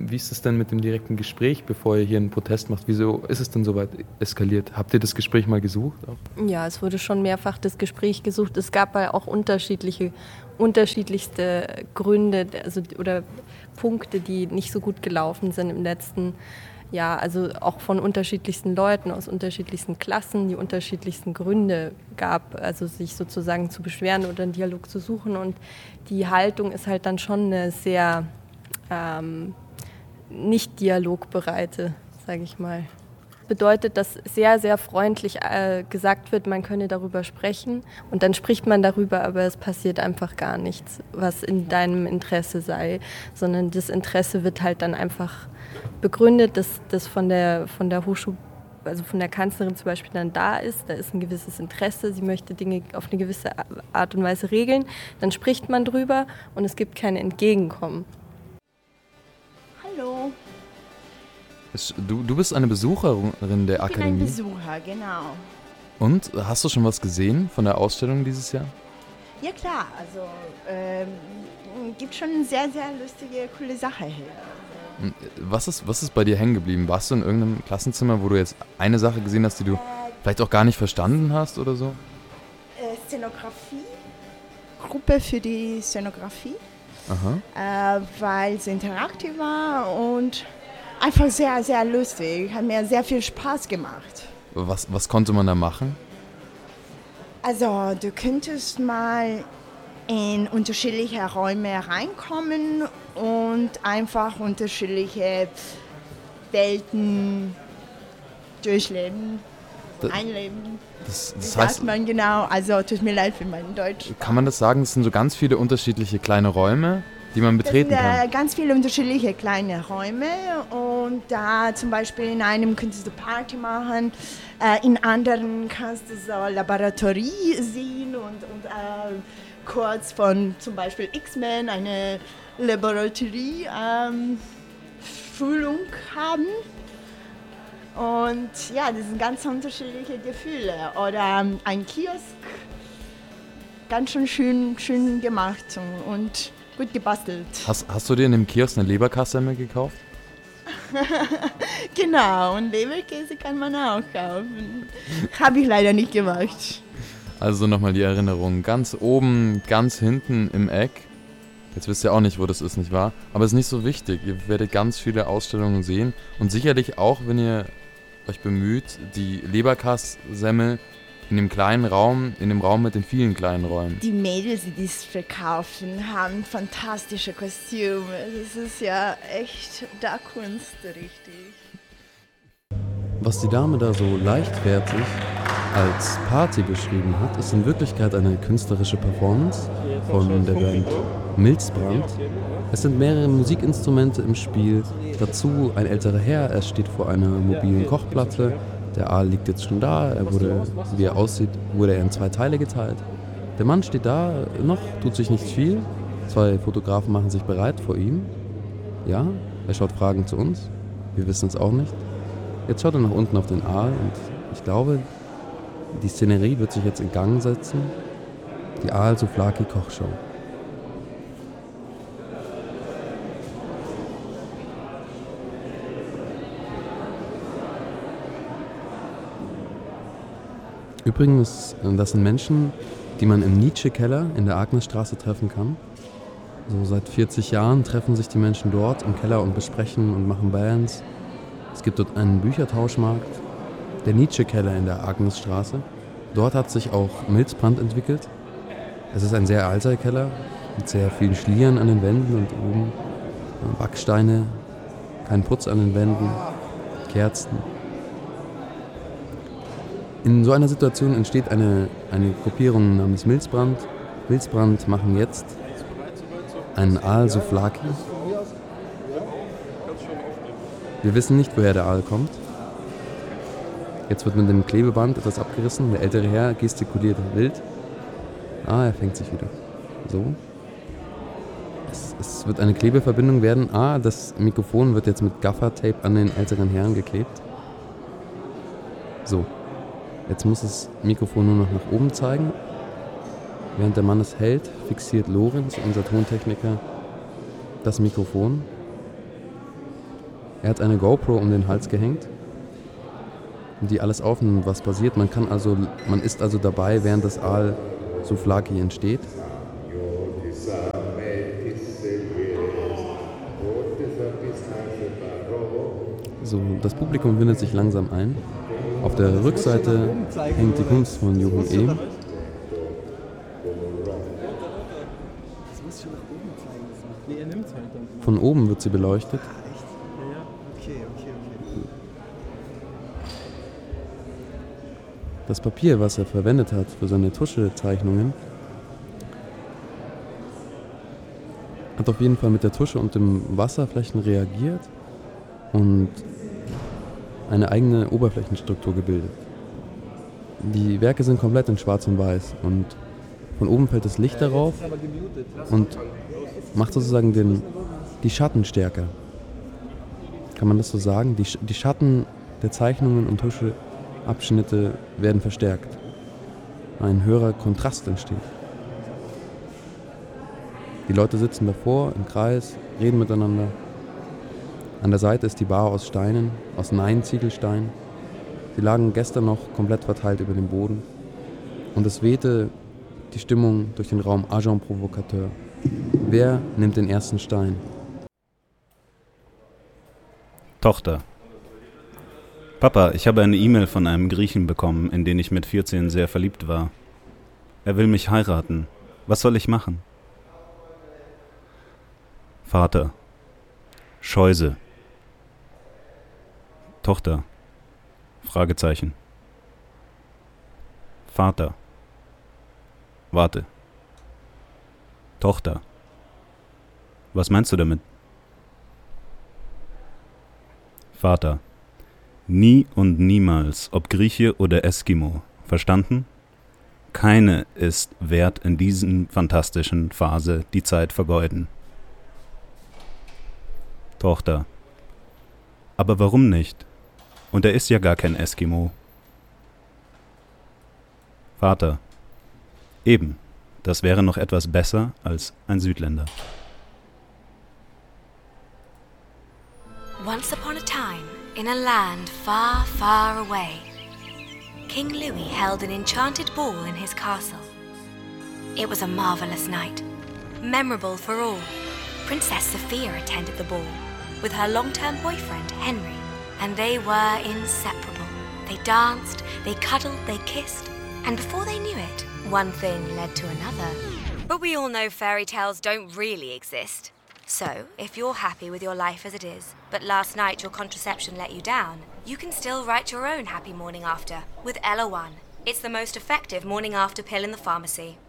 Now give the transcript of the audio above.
Wie ist es denn mit dem direkten Gespräch, bevor ihr hier einen Protest macht? Wieso ist es denn so weit eskaliert? Habt ihr das Gespräch mal gesucht? Auch? Ja, es wurde schon mehrfach das Gespräch gesucht. Es gab ja auch unterschiedlichste Gründe oder Punkte, die nicht so gut gelaufen sind im letzten Jahr. Also auch von unterschiedlichsten Leuten aus unterschiedlichsten Klassen, die unterschiedlichsten Gründe gab, also sich sozusagen zu beschweren oder einen Dialog zu suchen. Und die Haltung ist halt dann schon eine sehr nicht dialogbereite, sage ich mal. Bedeutet, dass sehr, sehr freundlich gesagt wird, man könne darüber sprechen und dann spricht man darüber, aber es passiert einfach gar nichts, was in deinem Interesse sei, sondern das Interesse wird halt dann einfach begründet, dass das von der Hochschule, also von der Kanzlerin zum Beispiel dann da ist ein gewisses Interesse, sie möchte Dinge auf eine gewisse Art und Weise regeln, dann spricht man drüber und es gibt kein Entgegenkommen. Hallo. Du bist eine Besucherin der Akademie? Ich bin ein Besucher, genau. Und, hast du schon was gesehen von der Ausstellung dieses Jahr? Ja klar, also gibt schon eine sehr, sehr lustige, coole Sache hier. Was ist bei dir hängen geblieben? Warst du in irgendeinem Klassenzimmer, wo du jetzt eine Sache gesehen hast, die du vielleicht auch gar nicht verstanden hast oder so? Szenografie, Gruppe für die Szenografie, weil es interaktiv war und einfach sehr, sehr lustig. Hat mir sehr viel Spaß gemacht. Was konnte man da machen? Also du könntest mal in unterschiedliche Räume reinkommen und einfach unterschiedliche Welten durchleben, einleben. Das Wie heißt, sagt man genau? Also tut mir leid für mein Deutsch. Kann man das sagen, es sind so ganz viele unterschiedliche kleine Räume, die man betreten kann? Ganz viele unterschiedliche kleine Räume und da zum Beispiel in einem könntest du Party machen, in anderen kannst du so Laboratorie sehen und kurz von zum Beispiel X-Men eine Laboratorie Schulung haben. Und ja, das sind ganz unterschiedliche Gefühle. Oder ein Kiosk, ganz schön gemacht und gut gebastelt. Hast du dir in dem Kiosk eine Leberkassemmel gekauft? Genau, und Leberkäse kann man auch kaufen. Habe ich leider nicht gemacht. Also nochmal die Erinnerung, ganz oben, ganz hinten im Eck. Jetzt wisst ihr auch nicht, wo das ist, nicht wahr? Aber es ist nicht so wichtig. Ihr werdet ganz viele Ausstellungen sehen. Und sicherlich auch, wenn ihr euch bemüht, die Leberkassemmel in dem kleinen Raum, in dem Raum mit den vielen kleinen Räumen. Die Mädels, die das verkaufen, haben fantastische Kostüme. Das ist ja echt da Kunst, richtig. Was die Dame da so leichtfertig als Party beschrieben hat, ist in Wirklichkeit eine künstlerische Performance von der Band Milzbrand. Es sind mehrere Musikinstrumente im Spiel, dazu ein älterer Herr, er steht vor einer mobilen Kochplatte. Der Aal liegt jetzt schon da, wie er aussieht, wurde er in 2 Teile geteilt. Der Mann steht da, noch tut sich nicht viel. 2 Fotografen machen sich bereit vor ihm. Ja, er schaut fragend zu uns, wir wissen es auch nicht. Jetzt schaut er nach unten auf den Aal und ich glaube, die Szenerie wird sich jetzt in Gang setzen. Die Aal-Souvlaki-Kochshow. Übrigens, das sind Menschen, die man im Nietzsche-Keller in der Agnesstraße treffen kann. So seit 40 Jahren treffen sich die Menschen dort im Keller und besprechen und machen Bands. Es gibt dort einen Büchertauschmarkt, der Nietzsche-Keller in der Agnesstraße. Dort hat sich auch Milzbrand entwickelt. Es ist ein sehr alter Keller mit sehr vielen Schlieren an den Wänden und oben Backsteine, kein Putz an den Wänden, Kerzen. In so einer Situation entsteht eine Gruppierung namens Milzbrand. Milzbrand machen jetzt einen Aal-Souvlaki. Wir wissen nicht, woher der Aal kommt. Jetzt wird mit dem Klebeband etwas abgerissen. Der ältere Herr gestikuliert wild. Er fängt sich wieder. So. Es wird eine Klebeverbindung werden. Das Mikrofon wird jetzt mit Gaffer-Tape an den älteren Herrn geklebt. So. Jetzt muss das Mikrofon nur noch nach oben zeigen. Während der Mann es hält, fixiert Lorenz, unser Tontechniker, das Mikrofon. Er hat eine GoPro um den Hals gehängt, die alles aufnimmt, was passiert. Man ist also dabei, während das Al-Souflaki entsteht. So, das Publikum windet sich langsam ein. Auf der Rückseite hängt die Kunst von Jochen Ehm. Von oben wird sie beleuchtet. Das Papier, was er verwendet hat für seine Tuschezeichnungen, hat auf jeden Fall mit der Tusche und dem Wasserflächen reagiert und eine eigene Oberflächenstruktur gebildet. Die Werke sind komplett in Schwarz und Weiß und von oben fällt das Licht darauf und macht sozusagen die Schatten stärker. Kann man das so sagen? Die Schatten der Zeichnungen und Tuscheabschnitte werden verstärkt. Ein höherer Kontrast entsteht. Die Leute sitzen davor im Kreis, reden miteinander. An der Seite ist die Bar aus Steinen, aus Nein-Ziegelstein. Sie lagen gestern noch komplett verteilt über dem Boden. Und es wehte die Stimmung durch den Raum Agent Provocateur. Wer nimmt den ersten Stein? Tochter. Papa, ich habe eine E-Mail von einem Griechen bekommen, in den ich mit 14 sehr verliebt war. Er will mich heiraten. Was soll ich machen? Vater. Scheuse. Tochter. Fragezeichen. Vater. Warte. Tochter. Was meinst du damit? Vater. Nie und niemals, ob Grieche oder Eskimo. Verstanden? Keine ist wert, in diesen fantastischen Phase die Zeit vergeuden. Tochter. Aber warum nicht? Und er ist ja gar kein Eskimo. Vater. Eben, das wäre noch etwas besser als ein Südländer. Once upon a time, in a land far, far away, King Louis held an enchanted ball in his castle. It was a marvelous night, memorable for all. Princess Sophia attended the ball with her long-term boyfriend, Henry, and they were inseparable. They danced, they cuddled, they kissed, and before they knew it, one thing led to another. But we all know fairy tales don't really exist. So, if you're happy with your life as it is, but last night your contraception let you down, you can still write your own happy morning after with Ella One. It's the most effective morning after pill in the pharmacy.